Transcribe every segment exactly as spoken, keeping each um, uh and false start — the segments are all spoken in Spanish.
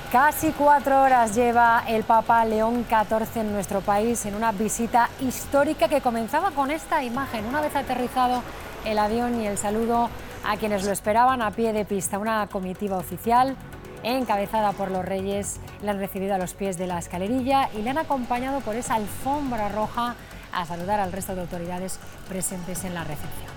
Casi cuatro horas lleva el Papa León catorce en nuestro país en una visita histórica que comenzaba con esta imagen. Una vez aterrizado el avión y el saludo a quienes lo esperaban a pie de pista. Una comitiva oficial encabezada por los reyes le han recibido a los pies de la escalerilla y le han acompañado por esa alfombra roja a saludar al resto de autoridades presentes en la recepción.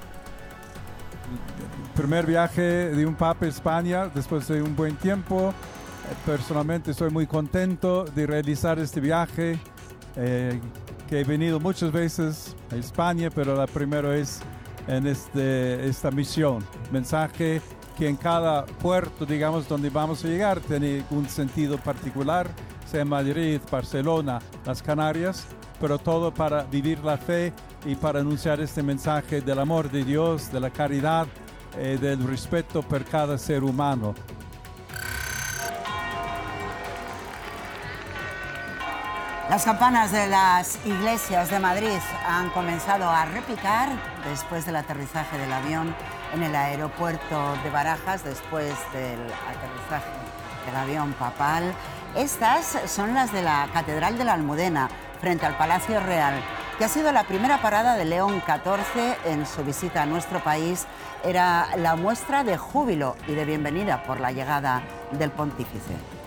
Primer viaje de un Papa a España después de un buen tiempo. Personalmente estoy muy contento de realizar este viaje, eh, que he venido muchas veces a España, pero la primera vez en este, esta misión. Mensaje que en cada puerto, digamos, donde vamos a llegar, tiene un sentido particular, sea Madrid, Barcelona, las Canarias, pero todo para vivir la fe y para anunciar este mensaje del amor de Dios, de la caridad, eh, del respeto por cada ser humano. Las campanas de las iglesias de Madrid han comenzado a repicar después del aterrizaje del avión en el aeropuerto de Barajas, después del aterrizaje del avión papal. Estas son las de la Catedral de la Almudena, frente al Palacio Real, que ha sido la primera parada de León catorce en su visita a nuestro país. Era la muestra de júbilo y de bienvenida por la llegada del pontífice.